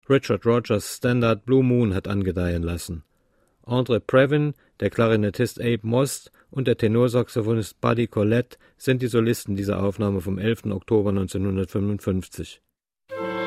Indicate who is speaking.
Speaker 1: Richard Rodgers' Standard Blue Moon hat angedeihen lassen. Andre Previn, der Klarinettist Abe Most und der Tenorsaxophonist Buddy Collette sind die Solisten dieser Aufnahme vom 11. Oktober 1955.